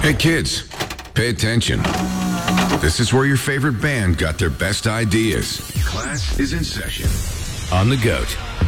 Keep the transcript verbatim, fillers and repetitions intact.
Hey kids, pay attention. This is where your favorite band got their best ideas. Class is in session. On the GOAT,